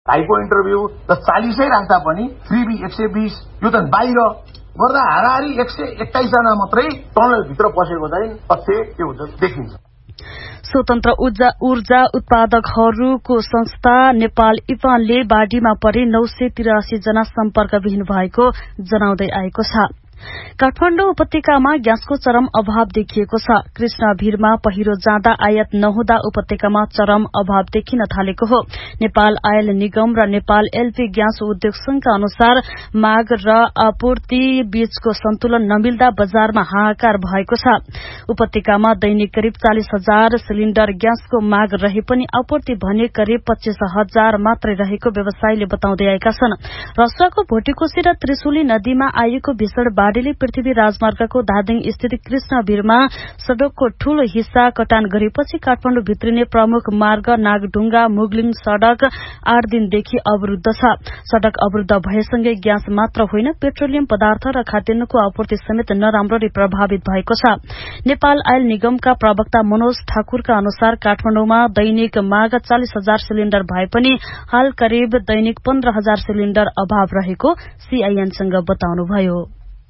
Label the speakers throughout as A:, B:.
A: भाइको इन्टरभ्यू त 40 राख्दा पनि फ्रिबी 120 यो त बाहिर गर्दा हाराहारी 121 जना मात्रै टनलभित्र पसेको चाहिँ तथ्य के हुन्छ देखिन्छ।
B: स्वतन्त्र ऊर्जा उत्पादकहरूको संस्था नेपाल इपानले बाढीमा परे 983 जना सम्पर्कविहीन भएको जनाउँदै आएको छ। काठमाडौँ उपत्यकामा ग्यासको चरम अभाव देखिएको छ। कृष्णभिरमा पहिरो जाँदा आयात नहुँदा उपत्यकामा चरम अभाव देखिन थालेको हो। नेपाल आयल निगम र नेपाल एलपी ग्यास उद्योग संघका अनुसार माग र आपूर्ति बीचको सन्तुलन नमिल्दा बजारमा हाहाकार भएको छ। उपत्यकामा दैनिक करिब 40,000 सिलिण्डर ग्यासको माग रहे पनि आपूर्ति भने करिब 25,000 मात्रै रहेको व्यवसायीले बताउँदै आएका छन्। रसुवाको भोटेकोशी र त्रिशुली नदीमा आएको भीषण बाढीले पृथ्वी राजमार्गको धादिङ स्थित कृष्णभिरमा सड़कको ठूलो हिस्सा कटान गरेपछि काठमाडौँ भित्रिने प्रमुख मार्ग नागढुङ्गा मुगलिङ सड़क 8 दिनदेखि अवरूद्ध छ। सड़क अवरूद्ध भएसँगै ग्यास मात्र होइन पेट्रोलियम पदार्थ र खाद्यान्नको आपूर्ति समेत नराम्ररी प्रभावित भएको छ। नेपाल आयल निगमका प्रवक्ता मनोज ठाकुरका अनुसार काठमाडौँमा दैनिक माग 40,000 सिलिण्डर भए पनि हाल करिब दैनिक 15,000 सिलिण्डर अभाव रहेको सीआईएनसँग बताउनुभयो।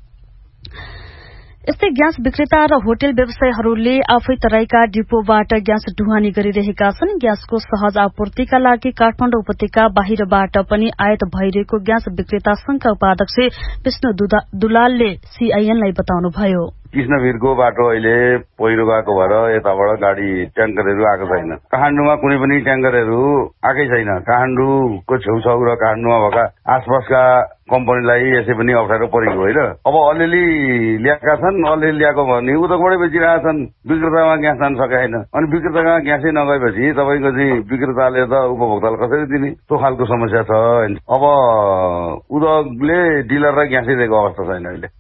B: यस्तै ग्यास विक्रेता र होटल व्यवसायीहरूले आफै तराईका डिपोबाट ग्यास ढुवानी गरिरहेका छन्। ग्यासको सहज आपूर्तिका लागि काठमाडौँ उपत्यका बाहिरबाट पनि आयात भइरहेको ग्यास विक्रेता संघका उपाध्यक्ष विष्णु दुलालले सीआईएनलाई बताउनुभयो।
C: कृष्णभिरको बाटो अहिले पहिरो गएको भएर यताबाट गाडी ट्याङ्करहरू आएको छैन। काठमाडौँमा कुनै पनि ट्याङ्करहरू आएकै छैन। काठमाडौँको छेउछाउ र काठमाडौँमा भएका आसपासका कम्पनीलाई यसै पनि अप्ठ्यारो परेको होइन। अब अलिअलि ल्याएका छन्, अलिअलि ल्याएको भने उताबाटै बेचिरहेका छन्। विक्रेतामा ग्यास जान सकेन अनि विक्रेतामा ग्यासै नगएपछि तपाईँको चाहिँ विक्रेताले त उपभोक्तालाई कसरी दिने त्यो खालको समस्या छ। अब उद्योगले डिलरलाई ग्यासै दिएको अवस्था छैन अहिले।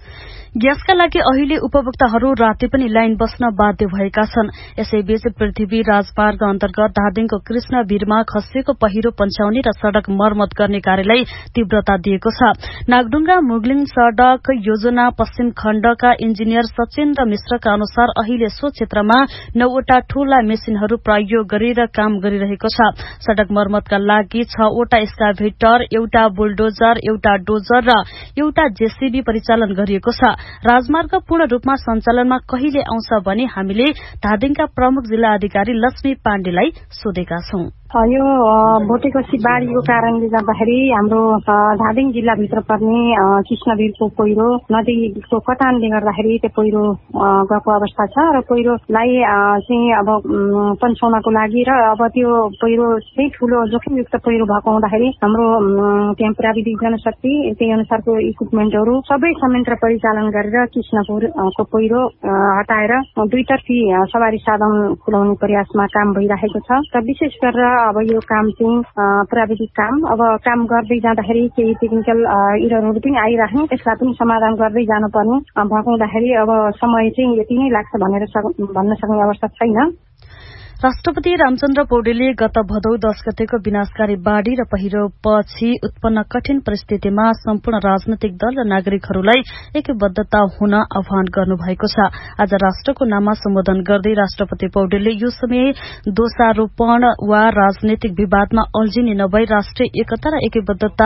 B: ग्यासका लागि अहिले उपभोक्ताहरू राति पनि लाइन बस्न बाध्य भएका छन्। यसैबीच पृथ्वी राजमार्ग अन्तर्गत धादिङको कृष्णभिरमा खसिएको पहिरो पन्छाउने र सड़क मर्मत गर्ने कार्यलाई तीव्रता दिएको छ। नागढुङ्गा मुगलिङ सड़क योजना पश्चिम खण्डका इन्जिनियर सचेन्द्र मिश्रका अनुसार अहिले सो क्षेत्रमा 9वटा ठूला मेसिनहरू प्रयोग गरेर काम गरिरहेको छ। सड़क मर्मतका लागि 6वटा एक्सकाभेटर, एउटा बुलडोजर, एउटा डोजर र एउटा जेसीबी परिचालन गरिएको छ। राजमार्ग पूर्ण रूपमा सञ्चालनमा कहिले आउँछ भने हामीले धादिङका प्रमुख जिल्ला अधिकारी लक्ष्मी पाण्डेलाई सोधेका छौं।
D: यो भोटेकोशी बाढीको कारणले गर्दाखेरि हाम्रो धादिङ जिल्लाभित्र पर्ने कृष्णभिरको पहिरो नदीको कटानले गर्दाखेरि त्यो पहिरो गएको अवस्था छ र पहिरोलाई चाहिँ अब पन्छाउनको लागि र अब त्यो पहिरो चाहिँ ठूलो जोखिमयुक्त पहिरो भएको हुँदाखेरि हाम्रो त्यहाँ प्राविधिक जनशक्ति त्यही अनुसारको इक्विपमेन्टहरू सबै संयन्त्र परिचालन गरेर कृष्णपुरको पहिरो हटाएर दुईतर्फी सवारी साधन खुलाउने प्रयासमा काम भइरहेको छ र विशेष गरेर अब यो काम चाहिँ प्राविधिक काम अब काम गर्दै जाँदाखेरि केही टेक्निकल इररहरू पनि आइराख्ने त्यसलाई पनि समाधान गर्दै जानुपर्ने भएको हुँदाखेरि अब समय चाहिँ यति नै लाग्छ भनेर भन्न सक्ने अवस्था छैन।
B: राष्ट्रपति रामचन्द्र पौडेलले गत भदौ 10 गतेको विनाशकारी बाढ़ी र पहिरोपछि उत्पन्न कठिन परिस्थितिमा सम्पूर्ण राजनैतिक दल र नागरिकहरूलाई एकबद्धता हुन आह्वान गर्नुभएको छ। आज राष्ट्रको नाममा सम्बोधन गर्दै राष्ट्रपति पौडेलले यो समय दोषारोपण वा राजनैतिक विवादमा अल्झिने नभई राष्ट्रिय एकता र एकबद्धता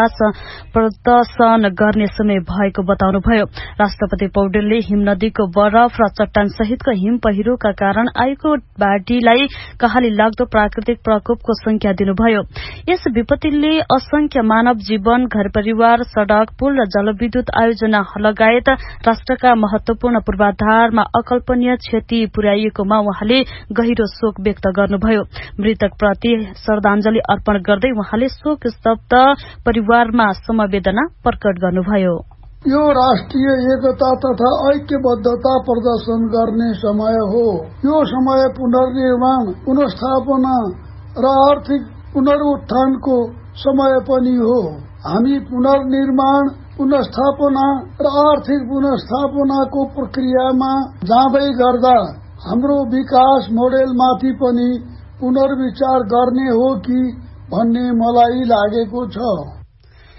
B: प्रदर्शन गर्ने समय भएको बताउनुभयो। राष्ट्रपति पौडेलले हिमनदीको बरफ र चट्टान सहितको हिम पहिरोका कारण आएको बाढ़ीलाई कहाली लाग्दो प्राकृतिक प्रकोपको संख्या दिनुभयो। यस विपत्तिले असंख्य मानव जीवन, घर परिवार, सड़क, पुल र जलविद्युत आयोजना लगायत राष्ट्रका महत्वपूर्ण पूर्वाधारमा अकल्पनीय क्षति पुर्याइएकोमा उहाँले गहिरो शोक व्यक्त गर्नुभयो। मृतकप्रति श्रद्धांजलि अर्पण गर्दै उहाँले शोक स्तब्ध परिवारमा समवेदना प्रकट गर्नुभयो।
E: यो राष्ट्रिय एकता तथा ऐक्यबद्धता प्रदर्शन गर्ने समय हो। यो समय पुनर्निर्माण, पुनर्स्थापना र आर्थिक पुनरुत्थानको समय पनि हो। हामी पुनर्निर्माण, पुनर्स्थापना र आर्थिक पुनर्स्थापनाको प्रक्रियामा जाँदै गर्दा हाम्रो विकास मोडेलमाथि पनि पुनर्विचार गर्ने हो कि भन्ने मलाई लागेको छ।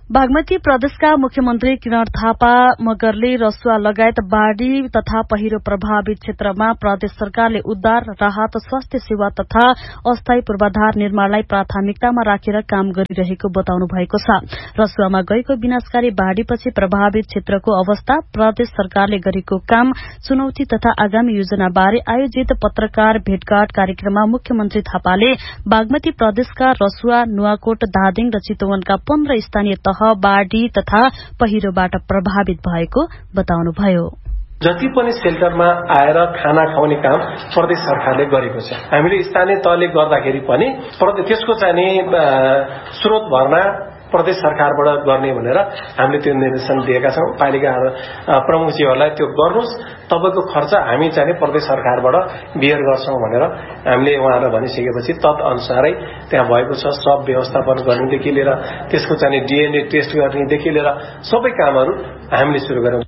B: बागमती प्रदेशका मुख्यमन्त्री किरण थापा मगरले रसुवा लगायत बाढ़ी तथा पहिरो प्रभावित क्षेत्रमा प्रदेश सरकारले उद्धार राहत स्वास्थ्य सेवा तथा अस्थायी पूर्वाधार निर्माणलाई प्राथमिकतामा राखेर काम गरिरहेको बताउनु भएको छ। रसुवामा गएको विनाशकारी बाढ़ीपछि प्रभावित क्षेत्रको अवस्था, प्रदेश सरकारले गरेको काम, चुनौती तथा आगामी योजना बारे आयोजित पत्रकार भेटघाट कार्यक्रममा मुख्यमन्त्री थापाले बागमती प्रदेशका रसुवा, नुवाकोट, धादिङ र चितवनका 15 स्थानीय तह बाढ़ी तथा पहिरोबाट प्रभावित भएको बताउनुभयो।
F: जति पनि सेल्टरमा आएर खाना खुवाउने काम प्रदेश सरकारले गरेको छ। हामीले स्थानीय तहले गर्दाखेरि पनि त्यसको चाहिँ स्रोत भर्ना प्रदेश सरकारबाट गर्ने भनेर हामीले त्यो निर्देशन दिएका छौं। पालिका प्रमुखजीहरूलाई त्यो गर्नुस्, तपाईको खर्च हामी चाहिँ प्रदेश सरकारबाट बियर गर्छौं भनेर हामीले उहाँलाई भनिसकेपछि तदअनुसारै त्यहाँ भएको छ। सब व्यवस्थापन गर्नेदेखि लिएर त्यसको चाहिँ डीएनए टेस्ट गर्नेदेखि लिएर सबै कामहरू हामीले सुरु गर्यौं।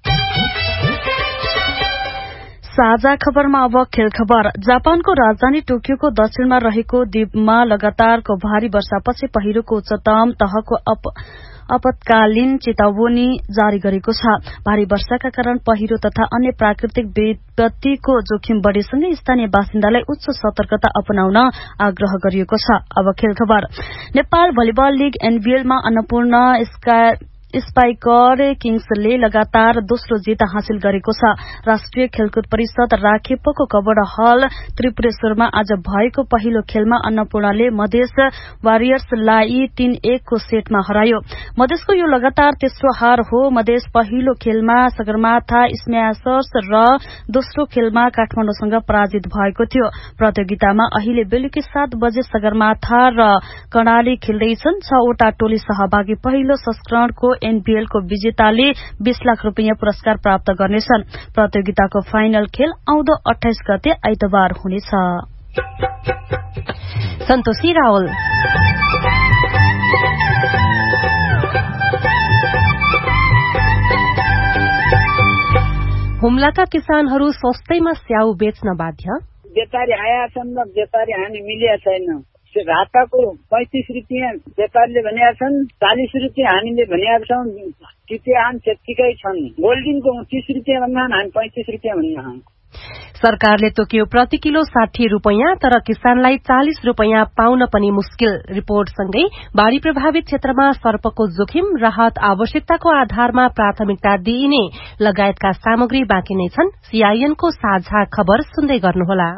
B: साझा खबरमा अब खेल खबर। जापानको राजधानी टोकियोको दक्षिणमा रहेको द्वीपमा लगातारको भारी वर्षापछि पहिरोको उच्चतम तहको आपतकालीन चेतावनी जारी गरेको छ। भारी वर्षाका कारण पहिरो तथा अन्य प्राकृतिक विपत्तिको जोखिम बढेसँगै स्थानीय बासिन्दालाई उच्च सतर्कता अपनाउन आग्रह गरिएको छ। अब खेल खबर। Nepal volleyball league एनबीएलमा Annapurna spiker किङ्सले लगातार दोस्रो जित हासिल गरेको छ। राष्ट्रिय खेलकुद परिषद राखेपको कबड हल त्रिपुरेश्वरमा आज भएको पहिलो खेलमा अन्नपूर्णले मधेस वारियर्सलाई 3-1 को सेटमा हरायो। मधेसको यो लगातार तेस्रो हार हो। मधेस पहिलो खेलमा सगरमाथा स्म्याशर्स र दोस्रो खेलमा काठमाडौँसँग पराजित भएको थियो। प्रतियोगितामा अहिले बेलुकी 7 बजे सगरमाथा र कर्णाली खेल्दैछन्। 6 वटा टोली सहभागी पहिलो संस्करणको एनबीएलको विजेताले 20 लाख रुपियाँ पुरस्कार प्राप्त गर्नेछन्। प्रतियोगिताको फाइनल खेल आउँदो 28 गते आइतबार हुनेछ।
G: सन्तोषी रावल। हुम्लाका किसानहरू सस्तैमा स्याउ बेच्न बाध्य।
H: व्यापारी आया छन् र व्यापारी हानि मिलेका छैन। राताको 35 रुपियाँ व्यापारीले भनेका छन्, 40 रुपियाँ हामीले भनेका छौँ। किसान त्यतिकै छन्। गोल्डिङको 30 रुपियाँ भन्दा हामी 35 रुपियाँ भन्ने।
G: सरकारले तोक्यो प्रति किलो 60 रुपियाँ, तर किसानलाई 40 रुपियाँ पाउन पनि मुस्किल। रिपोर्टसँगै बाढ़ी प्रभावित क्षेत्रमा सर्पको जोखिम, राहत आवश्यकताको आधारमा प्राथमिकता दिइने लगायतका सामग्री बाँकी नै छन्। सीआईएनको साझा खबर सुन्दै गर्नुहोला।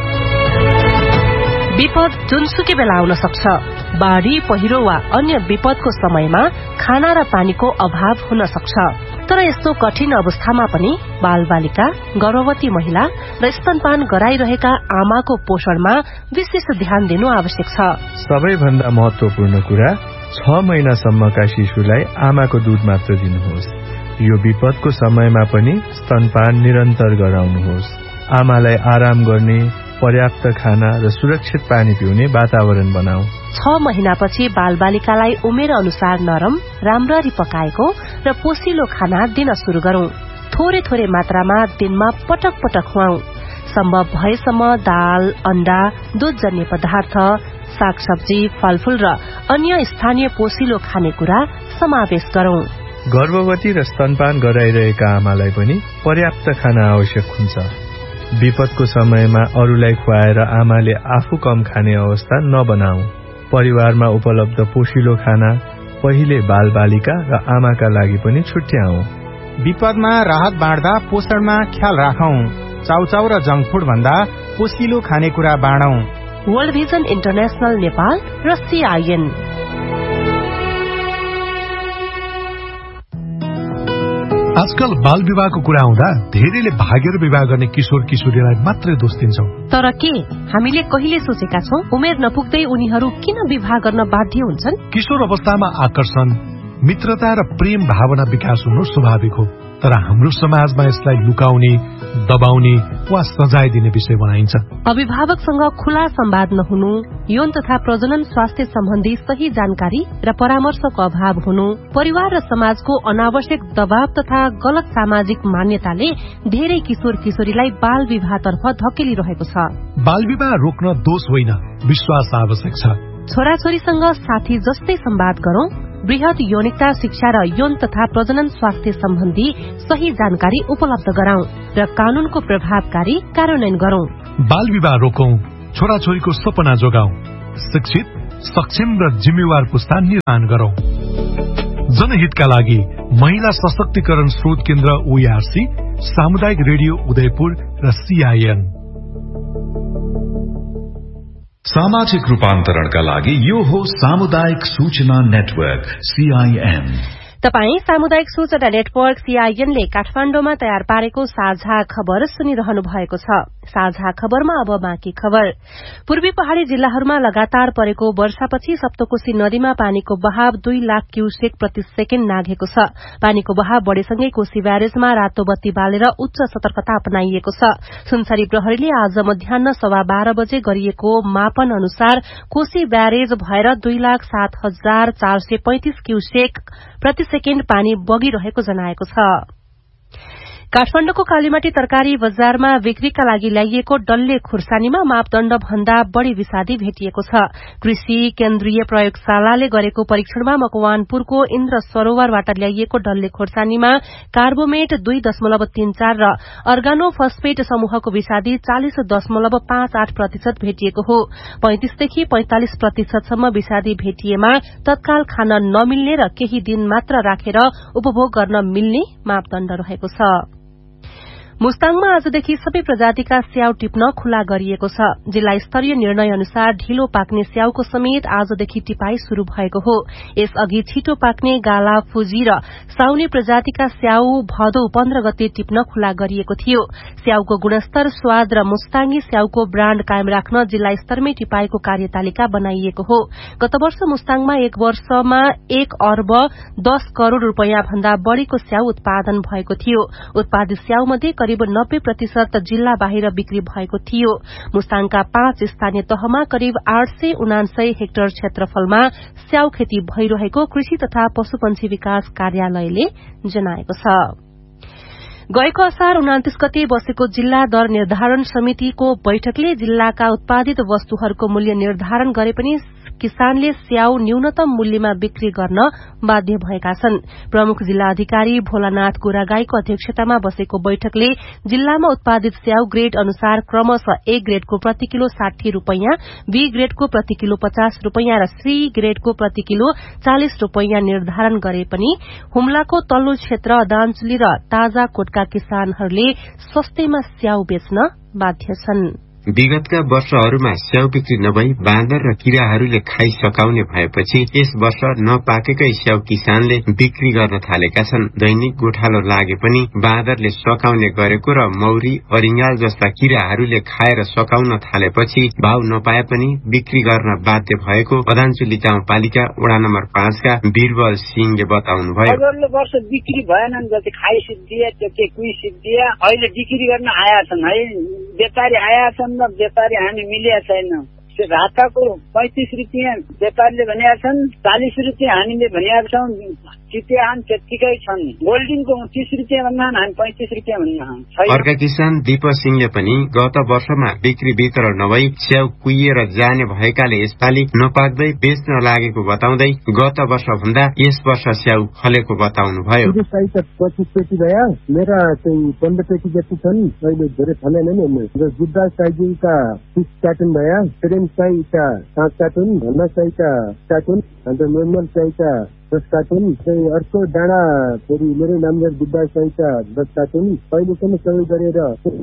G: विपद जुनसुकै बेला आउन सक्छ। बाढ़ी, पहिरो वा अन्य विपदको समयमा खाना र पानीको अभाव हुन सक्छ। तर यस्तो कठिन अवस्थामा पनि बालबालिका, गर्भवती महिला र स्तनपान गराइरहेका आमाको पोषणमा विशेष ध्यान दिनु आवश्यक छ।
I: सबैभन्दा महत्वपूर्ण कुरा, 6 महिनासम्मका शिशुलाई आमाको दूध मात्र दिनुहोस्। यो विपदको समयमा पनि स्तनपान निरन्तर गराउनुहोस्। आमालाई आराम गर्ने, पर्याप्त खाना र सुरक्षित पानी पिउने वातावरण बनाऊ।
G: 6 महिनापछि बालबालिकालाई उमेर अनुसार नरम, राम्ररी पकाएको र पोसिलो खाना दिन शुरू गरौं। थोरै थोरै मात्रामा दिनमा पटक पटक खुवाऊ। सम्भव भएसम्म दाल, अण्डा, दूधजन्य पदार्थ, सागसब्जी, फलफूल र अन्य स्थानीय पोसिलो खानेकुरा समावेश गरौं।
I: गर्भवती र स्तनपान गराइरहेका आमालाई पनि पर्याप्त खाना आवश्यक हुन्छ। विपदको समयमा अरूलाई खुवाएर आमाले आफू कम खाने अवस्था नबनाऊ। परिवारमा उपलब्ध पोषिलो खाना पहिले बालबालिका र आमाका लागि पनि छुट्याऊ।
J: विपदमा राहत बाँड्दा पोषणमा ख्याल राखौं। चाउचाउ र जंक फूड भन्दा पोषिलो खानेकुरा बाँडौं।
G: वर्ल्ड भिजन इन्टरनेशनल नेपाल र सीआईएन।
K: आजकल बाल विवाहको कुरा आउँदा धेरैले भागेर विवाह गर्ने किशोर किशोरीलाई मात्रै दोष दिन्छौं।
G: तर के हामीले कहिले सोचेका छौं उमेर नपुग्दै उनीहरू किन विवाह गर्न बाध्य हुन्छन्?
K: किशोर अवस्थामा आकर्षण, मित्रता र प्रेम भावना विकास हुनु स्वाभाविक हो। तर हाम्रो समाजमा यसलाई लुकाउने, दबाउने वा सजाय दिने विषय बनाइन्छ।
G: अभिभावकसँग खुला संवाद नहुनु, यौन तथा प्रजनन स्वास्थ्य सम्बन्धी सही जानकारी र परामर्शको अभाव हुनु, परिवार र समाजको अनावश्यक दबाव तथा गलत सामाजिक मान्यताले धेरै किशोर किशोरीलाई बाल विवाहतर्फ धकेलिरहेको छ।
K: बाल विवाह रोक्न दोष होइन, विश्वास आवश्यक छ।
G: छोराछोरीसँग साथी जस्तै संवाद गरौं, वृहत यौनिकता शिक्षा र यौन तथा प्रजनन स्वास्थ्य सम्बन्धी सही जानकारी उपलब्ध गराउँ र कानूनको प्रभावकारी कार्यान्वयन गरौं।
K: बाल विवाह रोकौं, छोराछोरीको सपना जोगाउँ, शिक्षित, सक्षम र जिम्मेवार पुस्ता निर्माण गरौं। जनहितका लागि महिला सशक्तिकरण स्रोत केन्द्र ओआरसी, सामुदायिक रेडियो उदयपुर र CIN।
L: सामाजिक रूपान्तरणका लागि यो हो सामुदायिक सूचना नेटवर्क CIN।
G: तपाई सामुदायिक सूचना नेटवर्क CIN ले काठमाण्डुमा तयार पारेको साझा खबर सुनिरहनु भएको छ। साझा खबरमा अब बाँकी खबर। पूर्वी पहाड़ी जिल्लाहरूमा लगातार परेको वर्षापछि सप्तकोशी नदीमा पानीको बहाव 2 लाख क्यूसेक प्रति सेकेण्ड नाघेको छ। पानीको बहाव बढ़ेसँगै कोशी ब्यारेजमा रातो बत्ती बालेर उच्च सतर्कता अपनाइएको छ। सुनसरी प्रहरीले आज मध्याह्न 12:15 बजे गरिएको मापन अनुसार कोशी ब्यारेज भएर 2,07,435 क्यूसेक प्रति सेकेण्ड पानी बगिरहेको जनाएको छ। काठमाण्डुको कालीमाटी तरकारी बजारमा बिक्रीका लागि ल्याइएको डल्ले खुर्सानीमा मापदण्ड भन्दा बढ़ी विषादी भेटिएको छ। कृषि केन्द्रीय प्रयोगशालाले गरेको परीक्षणमा मकवानपुरको इन्द्र सरोवरबाट ल्याइएको डल्ले खुर्सानीमा कार्बोमेट 2.34 र अर्गानो फस्फेट समूहको विषादी 40.58% भेटिएको हो। 35 देखि 45% सम्म विषादी भेटिएमा तत्काल खान नमिल्ने र केही दिन मात्र राखेर उपभोग गर्न मिल्ने मापदण्ड रहेको छ। मुस्ताङमा आजदेखि सबै प्रजातिका स्याउ टिप्न खुला गरिएको छ। जिल्ला स्तरीय निर्णय अनुसार ढिलो पाक्ने स्याउको समेत आजदेखि टिपाई शुरू भएको हो। यसअघि छिटो पाक्ने गाला, फुजी र साउनी प्रजातिका स्याउ भदौ 15 गते टिप्न खुला गरिएको थियो। स्याउको गुणस्तर, स्वाद र मुस्ताङी स्याउको ब्राण्ड कायम राख्न जिल्ला स्तरमै टिपाईको कार्यतालिका बनाइएको हो। गत वर्ष मुस्ताङमा एक वर्षमा 1 अर्ब 10 करोड़ रूपियाँ भन्दा बढ़ीको स्याउ उत्पादन भएको थियो। उत्पादित स्याउमध्ये करिब 90% जिल्ला बाहिर बिक्री भएको थियो। मुस्ताङका 5 स्थानीय तहमा करिब 879 हेक्टर क्षेत्रफलमा स्याउ खेती भइरहेको कृषि तथा पशुपन्छी विकास कार्यालयले जनाएको छ। गएको असार 29 गते बसेको जिल्ला दर निर्धारण समितिको बैठकले जिल्लाका उत्पादित वस्तुहरूको मूल्य निर्धारण गरे पनि किसानले स्याउ न्यूनतम मूल्यमा बिक्री गर्न बाध्य भएका छन्। प्रमुख जिल्ला अधिकारी भोलानाथ गोरागाईको अध्यक्षतामा बसेको बैठकले जिल्लामा उत्पादित स्याउ ग्रेड अनुसार क्रमशः A ग्रेडको प्रति किलो 60 रूपैयाँ, B ग्रेडको प्रति किलो 50 रूपैयाँ र C ग्रेडको प्रति किलो 40 रूपैयाँ निर्धारण गरे पनि हुम्लाको तल्लो क्षेत्र, अदानचुली र ताजाकोटका किसानहरूले सस्तैमा स्याउ बेच्न बाध्य छन्।
M: विगतका वर्षहरूमा स्याउ बिक्री नभई बाँदर र किराहरूले खाइसकाउने भएपछि यस वर्ष नपाकेकै स्याउ किसानले बिक्री गर्न थालेका छन्। दैनिक गोठालो लागे पनि बाँदरले सकाउने गरेको र मौरी, अरिङ्गाल जस्ता किराहरूले खाएर सकाउन थालेपछि भाव नपाए पनि बिक्री गर्न बाध्य भएको अदानचुली गाउँपालिका वडा नम्बर 5 का वीरबल सिंहले बताउनुभयो।
H: अघिल्लो वर्ष बिक्री भएनन्, जति खाइ सिद्धिया त्यो के कुई सिद्धिया अहिले बिक्री गर्न आया छन् है। व्यापारी आया छन् र व्यापारी हामी मिलेका छैन। राताको 35 रुपियाँ व्यापारीले भनेका छन्, 40 रुपियाँ हामीले भनेका छौँ। चितियान त्यतिकै छन्। गोल्डिङको 30 रुपियाँ भन्दा हामी 35 रुपियाँ भन्दा।
M: अर्का किसान दीप सिंहले पनि गत वर्षमा बिक्री वितरण नभई स्याउ कुहिएर जाने भएकाले यसपालि नपाक्दै बेच्न लागेको बताउँदै गत वर्ष भन्दा यस वर्ष स्याउ फलेको बताउनुभयो।
N: 25 पेटी भए, मेरा चाहिँ 15 पेटी जति छन्। अहिले धेरै फलेन नि। जुद्धा साइजका 30 कार्टुन भए, प्रेम साइजका 5 कार्टुन, भन्ना साइजका कार्टुन, अन्त नर्मल साइजका 10 कार्टुन, अर्को डाँडा फेरि मेरो नामले बुद्धा साइजका 10 कार्टुन, अहिलेसम्म सबै गरेर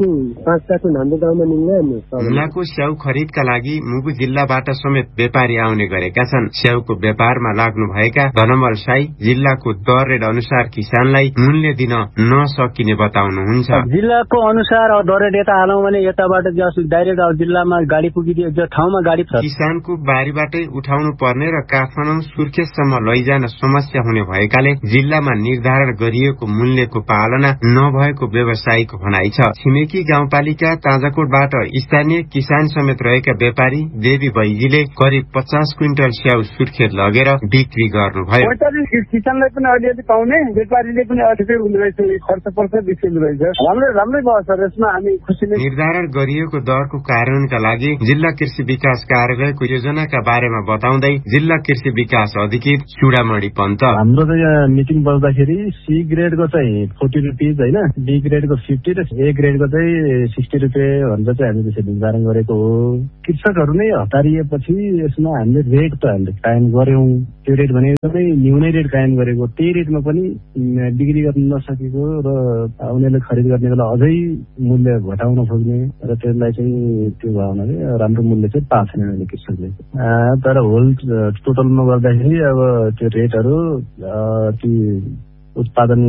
N: 5 कार्टुन हाम्रो गाउँमा निस्क्यो।
M: हुम्लाको स्याउ खरिदका लागि मुगु जिल्लाबाट समेत व्यापारी आउने गरेका छन्। स्याउको व्यापारमा लाग्नुभएका धनमल साई जिल्लाको दर रेट अनुसार किसानलाई मूल्य दिन नसकिने बताउनुहुन्छ।
O: जिल्लाको अनुसार दर रेट यता हालौँ भने यताबाट डाइरेक्ट जिल्लामा गाडी पुगिदियो, ठाउँमा गाडी छ।
M: किसानको बारीबाटै उठाउनु पर्ने र काठमाडौँ सुर्खेतसम्म लैजान समस्या हुने भएकाले जिल्लामा निर्धारण गरिएको मूल्यको पालना नभएको व्यवसायीको भनाइ छ। छिमेकी गाउँपालिका ताजाकोटबाट स्थानीय किसान समेत रहेका व्यापारी देवी बैजीले करिब 50 क्विन्टल स्याउ सुर्खेत लगेर बिक्री गर्नुभयो।
P: किसानलाई पनि अलिअलि पाउने, व्यापारीले पनि अलिअलि हुँदैछ, खर्च पर्छ बिर्सिँदैछ। राम्रै भयो सर, यसमा हामी खुसी नै।
M: निर्धारण गरिएको दरको कार्यान्वयनका लागि जिल्ला कृषि विकास कार्यालयको योजनाका बारेमा बताउँदै जिल्ला कृषि विकास अधिकृत चुडामणी बिहारी पन्त।
Q: हाम्रो त यहाँ मिटिङ बस्दाखेरि सी ग्रेडको चाहिँ 40 रुपियाँ होइन, बी ग्रेडको 50 र ए ग्रेडको चाहिँ 60 रुपियाँ भनेर चाहिँ हामीले त्यसरी निर्धारण गरेको हो। कृषकहरू नै हतारिएपछि यसमा हामीले रेट त हामीले कायम गर्यौं। त्यो रेट भने एकदमै न्यूनै रेट कायम गरेको, त्यही रेटमा पनि बिक्री गर्न नसकेको र उनीहरूले खरिद गर्ने बेला अझै मूल्य घटाउन खोज्ने र त्यसलाई चाहिँ त्यो भावनाले राम्रो मूल्य चाहिँ पाएको छैन अहिले कृषकले। तर होल टोटलमा गर्दाखेरि अब त्यो रेटहरू ती उत्पादन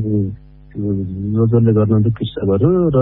Q: जसले गर्नुहुन्छ कृषकहरू र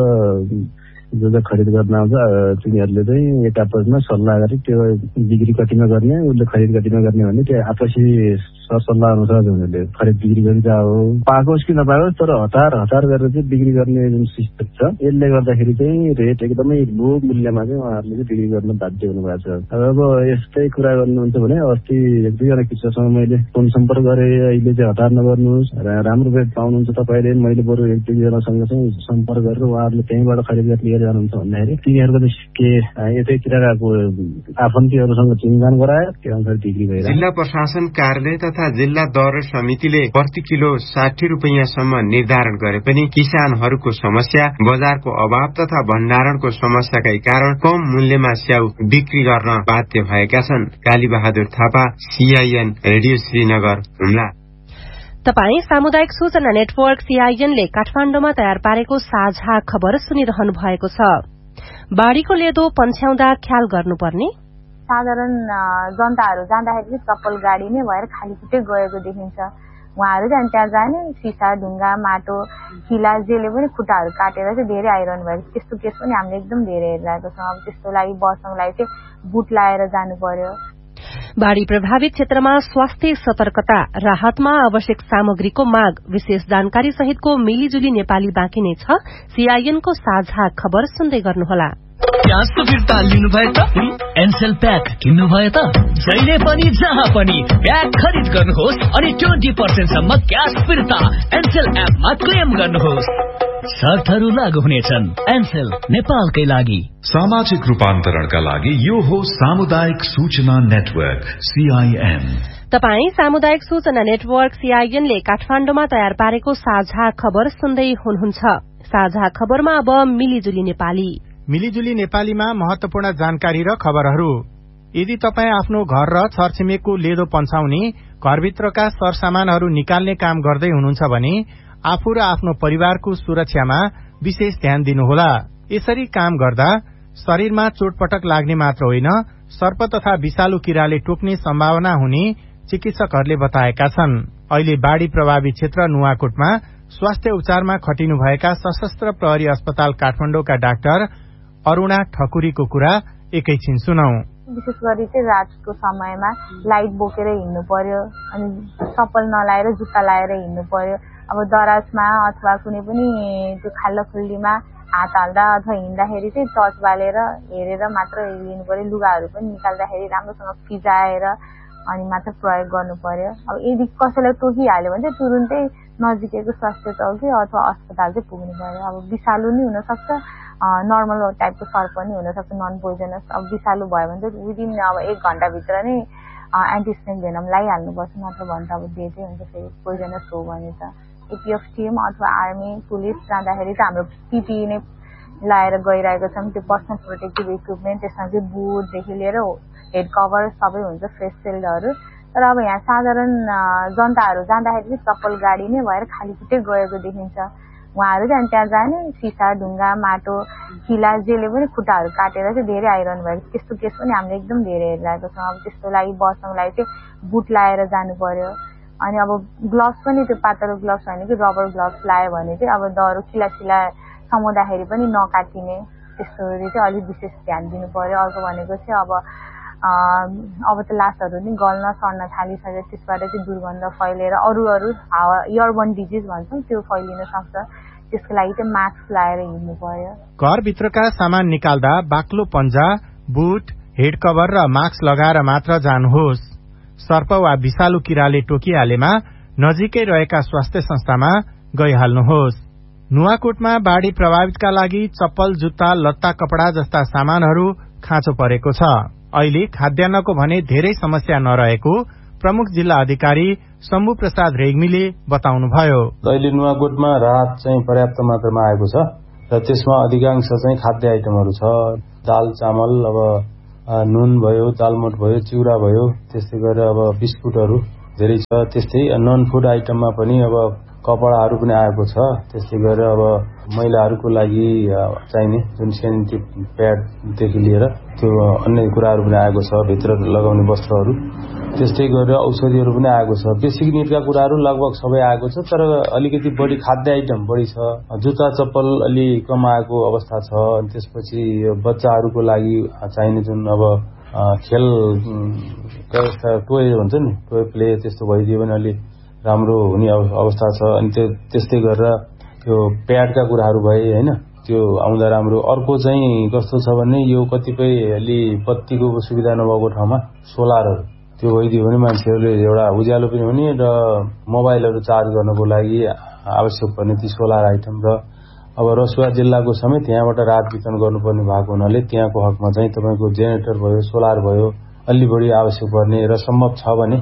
Q: जो खरिद गर्न आउँछ तिनीहरूले चाहिँ एक आपसमा सल्लाह गरी त्यो बिक्री कतिमा गर्ने, उसले खरिद कतिमा गर्ने भन्ने त्यो आपसी सरसल्लाह अनुसार उनीहरूले खरिद बिक्री गरिरहेको हो। पाकोस् कि नपाकोस् तर हतार गरेर चाहिँ बिक्री गर्ने जुन सिस्टम छ यसले गर्दाखेरि चाहिँ रेट एकदमै लो मूल्यमा चाहिँ उहाँहरूले चाहिँ बिक्री गर्न बाध्य हुनुभएको छ। अब यस्तै कुरा गर्नुहुन्छ भने अस्ति एक दुईजना कृषकसँग मैले फोन सम्पर्क गरेँ, अहिले चाहिँ हतार नगर्नुहोस्, राम्रो रेट पाउनुहुन्छ तपाईँले, मैले बरु एक दुईजनासँग चाहिँ सम्पर्क गरेर उहाँहरूले त्यहीँबाट खरिद गर्ने जानुहुन्छ भन्दाखेरि तिनीहरूको के यतैतिरका आफन्तीहरूसँग चिन्जान गरायो, त्यो अनुसार बिक्री भइरहेको।
M: जिल्ला प्रशासन कार्यालय तथा जिल्ला दर समितिले प्रति किलो 60 रुपियाँसम्म निर्धारण गरे पनि किसानहरूको समस्या, बजारको अभाव तथा भण्डारणको समस्याकै कारण कम मूल्यमा स्याउ बिक्री गर्न बाध्य भएका छन्। Kali Bahadur Thapa, CIN radio Srinagar, Humla.
G: तपाई सामुदायिक सूचना नेटवर्क CIN ले काठमाण्डुमा तयार पारेको साझा खबर सुनिरहनु भएको छ। बाढ़ीको लेदो पन्छ्याउँदा ख्याल गर्नुपर्ने।
R: साधारण जनताहरू जाँदाखेरि चप्पल गाडी नै भएर खाली खुट्टै गएको देखिन्छ। उहाँहरू चाहिँ त्यहाँ जाने सिसा, ढुङ्गा, माटो, किला जेले पनि खुट्टाहरू काटेर चाहिँ धेरै आइरहनु भएको। त्यस्तो केस पनि हामीले एकदम धेरै हेरिरहेको छौँ। अब त्यस्तो लागि बस्नलाई चाहिँ बुट लाएर जानु पर्यो।
G: बाढ़ी प्रभावित क्षेत्रमा स्वास्थ्य सतर्कता, राहतमा आवश्यक सामग्रीको माग, विशेष जानकारी सहितको मिलिजुली नेपाली बाँकी नै छ। CIN को साझा खबर सुन्दै गर्नुहोला।
S: क्यासको फिर्ता लिनु भयो त, एनसेल प्याक किन्नु भयो त, जहिले पनि जहाँ पनि प्याक खरिद गर्नुहोस् अनि 20% सम्म क्यास फिर्ता एनसेल एपमा क्लेम गर्नुहोस्। शर्तहरू लागू हुनेछन्। एनसेल, नेपालकै लागि।
L: सामाजिक रूपान्तरणका लागि यो हो सामुदायिक सूचना नेटवर्क CIN।
G: तपाई सामुदायिक सूचना नेटवर्क CIN ले काठमाण्डुमा तयार पारेको साझा खबर सुन्दै हुनुहुन्छ। साझा खबरमा अब मिलिजुली नेपाली।
J: मिलिजुली नेपालीमा महत्वपूर्ण जानकारी र खबरहरू। यदि तपाईँ आफ्नो घर र छरछिमेकको लेदो पन्छाउने, घरभित्रका सरसामानहरू निकाल्ने काम गर्दै हुनुहुन्छ भने आफू र आफ्नो परिवारको सुरक्षामा विशेष ध्यान दिनुहोला। यसरी काम गर्दा शरीरमा चोटपटक लाग्ने मात्र होइन, सर्प तथा विषालु किराले टोक्ने सम्भावना हुने चिकित्सकहरूले बताएका छन्। अहिले बाढ़ी प्रभावित क्षेत्र नुवाकोटमा स्वास्थ्य उपचारमा खटिनुभएका सशस्त्र प्रहरी अस्पताल काठमाडौँका डाक्टर अरूणा ठकुरीको कुरा एकैछिन सुनौ।
R: विशेष गरी चाहिँ रातको समयमा लाइट बोकेर हिँड्नु पर्यो, अनि चप्पल नलाएर जुत्ता लाएर हिँड्नु पर्यो। अब दराजमा अथवा कुनै पनि त्यो खाल्डा खुल्डीमा हात हाल्दा अथवा हिँड्दाखेरि चाहिँ टर्च बालेर हेरेर मात्र लिनु पर्यो। लुगाहरू पनि निकाल्दाखेरि राम्रोसँग फिजाएर अनि मात्र प्रयोग गर्नु पर्यो। अब यदि कसैलाई टोकिहाल्यो भने चाहिँ तुरुन्तै नजिकैको स्वास्थ्य चौकी अथवा अस्पताल चाहिँ पुग्नु पर्यो। अब विषालु नि हुनसक्छ, नर्मल टाइपको सर्प पनि हुनसक्छ, नन पोइजनस। अब विषालु भयो भने चाहिँ विदिन अब 1 घण्टाभित्र नै एन्टिस्नेक भेनम लगाइहाल्नुपर्छ, नत्र भने त अब डेटै हुन्छ फेरि पोइजनस हो भने त। APF टिम अथवा आर्मी पुलिस जाँदाखेरि त हाम्रो PPE नै लगाएर गइरहेको छौँ। त्यो पर्सनल प्रोटेक्टिभ इक्विपमेन्ट, त्यसमा चाहिँ बुटदेखि लिएर हेड कभर सबै हुन्छ, फेस सिल्डहरू। तर अब यहाँ साधारण जनताहरू जाँदाखेरि चप्पल गाडी नै भएर खाली खुट्टै गएको देखिन्छ। उहाँहरू चाहिँ त्यहाँ जाने सिसा, ढुङ्गा, माटो, किला जेले पनि खुट्टाहरू काटेर चाहिँ धेरै आइरहनु भएको। त्यस्तो केस पनि हामीले एकदम धेरै हेरिरहेको छौँ। अब त्यस्तो लागि बस्नलाई चाहिँ बुट लाएर जानु पर्यो। अनि अब ग्लोभ्स पनि त्यो पातलो ग्लोभ्स होइन कि रबर ग्लोभ्स लायो भने चाहिँ अब दह्रो किला समाउँदाखेरि पनि नकाटिने, त्यस्तोहरू चाहिँ अलिक विशेष ध्यान दिनु पर्यो। अर्को भनेको चाहिँ अब त लासहरू नि गल्न सर्न थालिसक्यो, त्यसबाट चाहिँ दुर्गन्ध फैलेर अरू एयरबोर्न डिजिज भन्छौँ त्यो फैलिन सक्छ। त्यसको लागि चाहिँ मास्क लगाएर हिँड्नु पर्यो।
J: घरभित्रका सामान निकाल्दा बाक्लो पन्जा, बुट, हेड कभर र मास्क लगाएर मात्र जानुहोस्। सर्प वा विषालु किराले टोकिहालेमा नजिकै रहेका स्वास्थ्य संस्थामा गइहाल्नुहोस्। नुवाकोटमा बाढ़ी प्रभावितका लागि चप्पल, जुत्ता, लत्ता, कपडा जस्ता सामानहरू खाँचो परेको छ। अहिले खाद्यान्नको भने धेरै समस्या नरहेको प्रमुख जिल्ला अधिकारी शम्भु प्रसाद रेग्मीले बताउनुभयो।
T: अहिले नुवाकोटमा राहत चाहिँ पर्याप्त मात्रामा आएको छ र त्यसमा अधिकांश चाहिँ खाद्य आइटमहरू छ। दाल चामल, अब नुन भयो, दालमोट भयो, चिउरा भयो, त्यस्तै गरेर अब बिस्कुटहरू धेरै छ। त्यस्तै नन फुड आइटममा पनि अब कपडाहरू पनि आएको छ। त्यस्तै गरेर अब महिलाहरूको लागि चाहिने जुन सेनिटरी प्याडदेखि लिएर त्यो अन्य कुराहरू पनि आएको छ, भित्र लगाउने वस्त्रहरू। त्यस्तै गरेर औषधिहरू पनि आएको छ। बेसिक निडका कुराहरू लगभग सबै आएको छ, तर अलिकति बढी खाद्य आइटम बढी छ। जुत्ता चप्पल अलि कम आएको अवस्था छ। त्यसपछि बच्चाहरूको लागि चाहिने जुन अब खेल टोय भन्छ नि, टोय प्ले त्यस्तो भइदियो भने अलि राम्रो हुने अवस्था छ। अनि त्यस्तै गरेर त्यो प्याडका कुराहरू भए होइन, त्यो आउँदा राम्रो। अर्को चाहिँ कस्तो छ भने यो कतिपय अलि बत्तीको सुविधा नभएको ठाउँमा सोलरहरू त्यो भइदियो भने मान्छेहरूले एउटा उज्यालो पनि हुने र मोबाइलहरू चार्ज गर्नको लागि आवश्यक पर्ने ती सोलर आइटम। र अब रसुवा जिल्लाको समेत यहाँबाट राहत वितरण गर्नुपर्ने भएको हुनाले त्यहाँको हकमा चाहिँ तपाईँको जेनेरेटर भयो, सोलर भयो, अलि बढी आवश्यक पर्ने र सम्भव छ भने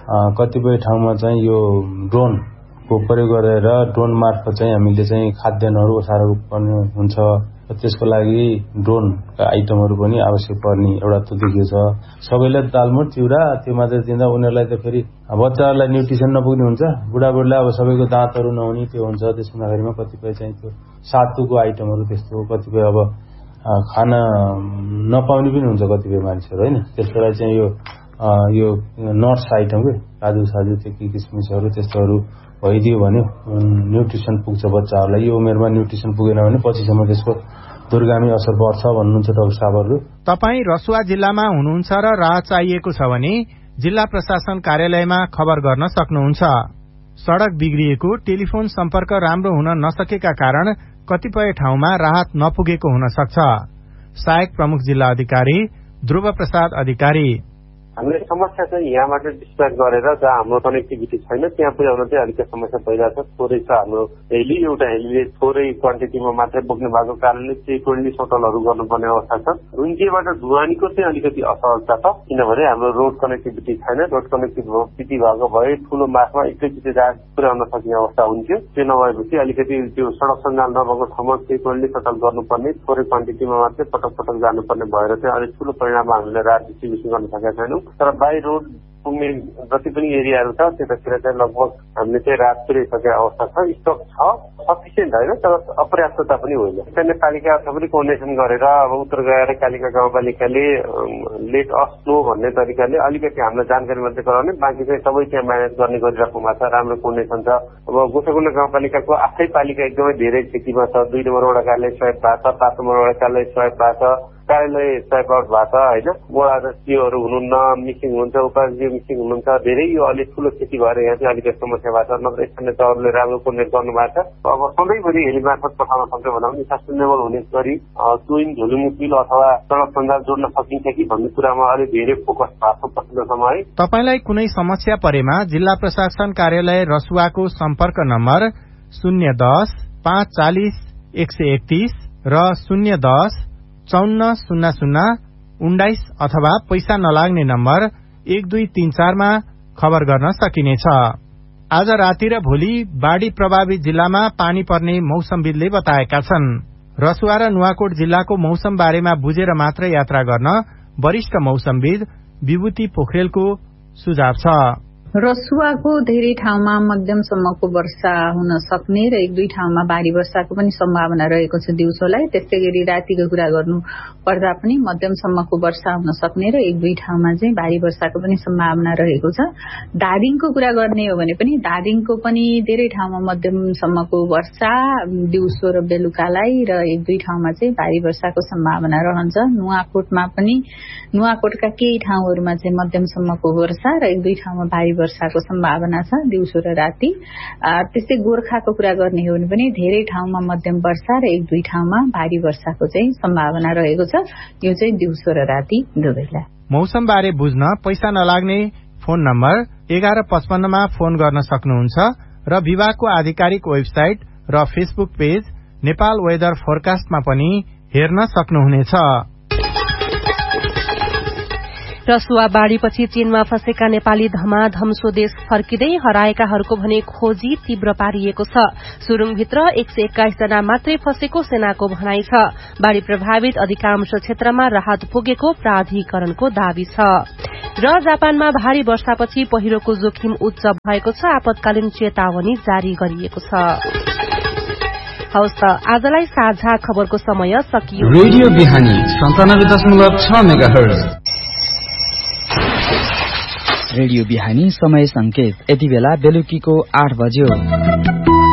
T: कतिपय ठाउँमा चाहिँ यो ड्रोनको प्रयोग गरेर ड्रोन मार्फत चाहिँ हामीले चाहिँ खाद्यान्नहरू ओसार पर्ने हुन्छ। त्यसको लागि ड्रोनका आइटमहरू पनि आवश्यक पर्ने एउटा त देखिएको छ। सबैलाई दालमोट चिउरा त्यो मात्रै दिँदा उनीहरूलाई त फेरि बच्चाहरूलाई न्युट्रिसन नपुग्ने हुन्छ, बुढाबुढीलाई अब सबैको दाँतहरू नहुने त्यो हुन्छ। त्यस हुँदाखेरिमा कतिपय चाहिँ त्यो सातुको आइटमहरू त्यस्तो, कतिपय अब खाना नपाउने पनि हुन्छ कतिपय मान्छेहरू होइन। त्यसको लागि चाहिँ यो नट्स आइटम के काजु साजु त्यो किसमिसहरू त्यस्तोहरू भइदियो भने न्युट्रिसन पुग्छ बच्चाहरूलाई। यो उमेरमा न्युट्रिसन पुगेन भने पछिसम्म त्यसको दूरगामी असर पर्छ भन्नुहुन्छ डाक्टर साहबहरू।
J: तपाईँ रसुवा जिल्लामा हुनुहुन्छ र राहत चाहिएको छ भने जिल्ला प्रशासन कार्यालयमा खबर गर्न सक्नुहुन्छ। सड़क बिग्रिएको, टेलिफोन सम्पर्क राम्रो हुन नसकेका कारण कतिपय ठाउँमा राहत नपुगेको हुन सक्छ। सहायक प्रमुख जिल्ला अधिकारी ध्रुव प्रसाद अधिकारी:
U: हामीले समस्या चाहिँ यहाँबाट डिस्प्याच गरेर जहाँ हाम्रो कनेक्टिभिटी छैन त्यहाँ पुर्याउन चाहिँ अलिकति समस्या भइरहेको छ। थोरै छ हाम्रो हेली, एउटा हेलीले थोरै क्वान्टिटीमा मात्रै बोक्ने भएको कारणले चाहिँ टोल्ली सोटलहरू गर्नुपर्ने अवस्था छ। रुन्चेबाट ढुवानीको चाहिँ अलिकति असहजता छ, किनभने हाम्रो रोड कनेक्टिभिटी छैन। रोड कनेक्टिभिटी भएको भए ठूलो मार्गमा एकैचोटि राहत पुर्याउन सक्ने अवस्था हुन्थ्यो। त्यो नभएपछि अलिकति त्यो सड़क सञ्जाल नभएको ठाउँमा चाहिँ टोल्ली सोटल गर्नुपर्ने, थोरै क्वान्टिटीमा मात्रै पटक पटक जानुपर्ने भएर चाहिँ अलिक ठूलो परिणाममा हामीले राहत डिस्ट्रिब्युसन गर्न सकेका छैनौँ। तर बाई रोड पुग्ने जति पनि एरियाहरू छ त्यतातिर चाहिँ लगभग हामीले चाहिँ राहत पुर्याइसकेको अवस्था छ। स्टक छ, सफिसियन्ट होइन, तर अपर्याप्तता पनि होइन। स्थानीय पालिका सबैले कोर्डिनेसन गरेर अब उत्तर गएर कालिका गाउँपालिकाले लेट अस नो भन्ने तरिकाले अलिकति हामीलाई जानकारी मात्रै गराउने, बाँकी चाहिँ सबै त्यहाँ म्यानेज गर्ने गरिरहेको भएको छ। राम्रो कोर्डिनेसन छ। अब गोसाकुण्ड गाउँपालिकाको आफ्नै पालिका एकदमै धेरै क्षतिमा छ। 2 नम्बर वडा कार्यालय सहयोग भएको छ, 5 नम्बर वडा कार्यालय सहयोग भएको छ, कार्यालय सहयोग भएको छ होइन। वडा अध्यक्षहरू हुनुहुन्न, मिसिङ हुन्छ, उपाध्यक्ष मिसिङ हुनुहुन्छ। धेरै यो अलिक ठुलो क्षति भएर यहाँ चाहिँ अलिकति समस्या भएको छ। नत्र स्थानीय तहहरूले राम्रो कोर्डिनेट गर्नु भएको छ। अब सधैँभरि हेली मार्फत पठाउन सक्यो भन्दा पनि सस्टेनेबल हुने गरी टुइङ झोलुङ पुल अथवा सड़क सञ्जाल जोड्न सकिन्छ कि भन्ने कुरामा अलिक धेरै फोकस भएको छ पछिल्लो समय।
J: तपाईलाई कुनै समस्या परेमा जिल्ला प्रशासन कार्यालय रसुवाको सम्पर्क नम्बर 010 540 131 र 010 5400 19 अथवा पैसा नलाग्ने नम्बर 1234 मा खबर गर्न सकिनेछ। आज राति र भोलि बाढ़ी प्रभावित जिल्लामा पानी पर्ने मौसमविदले बताएका छन्। रसुवा र नुवाकोट जिल्लाको मौसम बारेमा बुझेर मात्र यात्रा गर्न वरिष्ठ मौसमविद विभूति पोखरेलको सुझाव छ।
V: रसुवाको धेरै ठाउँमा मध्यमसम्मको वर्षा हुन सक्ने र 1-2 ठाउँमा भारी वर्षाको पनि सम्भावना रहेको छ दिउँसोलाई। त्यस्तै गरी रातिको कुरा गर्नु पर्दा पनि मध्यमसम्मको वर्षा हुन सक्ने र 1-2 ठाउँमा चाहिँ भारी वर्षाको पनि सम्भावना रहेको छ। धादिङको कुरा गर्ने हो भने पनि धादिङको पनि धेरै ठाउँमा मध्यमसम्मको वर्षा दिउँसो र बेलुकालाई र 1-2 ठाउँमा चाहिँ भारी वर्षाको सम्भावना रहन्छ। नुवाकोटमा पनि नुवाकोटका केही ठाउँहरूमा चाहिँ मध्यमसम्मको वर्षा र 1-2 ठाउँमा भारी वर्षाको सम्भावना छ दिउँसो र राति। त्यस्तै गोर्खाको कुरा गर्ने हो भने पनि धेरै ठाउँमा मध्यम वर्षा र 1-2 ठाउँमा भारी वर्षाको चाहिँ सम्भावना रहेको छ। यो चाहिँ दिउँसो र राति दुवैलाई।
J: मौसम बारे बुझ्न पैसा नलाग्ने फोन नम्बर 1155 मा फोन गर्न सक्नुहुन्छ र विभागको आधिकारिक वेबसाइट र फेसबुक पेज नेपाल वेदर फोरकास्टमा पनि हेर्न सक्नुहुनेछ।
G: रसुवा बाढ़ीपछि चीनमा फँसेका नेपाली धमाधम स्वदेश फर्किँदै हराएकाहरूको भने खोजी तीव्र पारिएको छ। सुरुङभित्र 121 जना मात्रै फँसेको सेनाको भनाइ छ। बाढ़ी प्रभावित अधिकांश क्षेत्रमा राहत पुगेको प्राधिकरणको दावी छ। र जापानमा भारी वर्षापछि पहिरोको जोखिम उच्च भएको छ। आपतकालीन चेतावनी जारी गरिएको छ। हवस् त आजलाई साझा खबरको समय सकियो।
A: रेडियो बिहानी 97.6 मेगाहर्ज। रेडियो बिहानी समय संकेत यति बेला बेलुकीको 8 बज्यो।